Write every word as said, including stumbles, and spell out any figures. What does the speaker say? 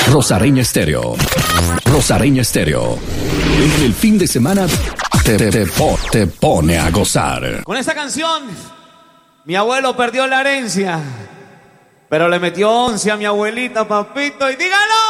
Rosareña Estéreo. Rosareña Estéreo. En el fin de semana te, te, te, te pone a gozar. Con esta canción, mi abuelo perdió la herencia, pero le metió once a mi abuelita, papito, y dígalo.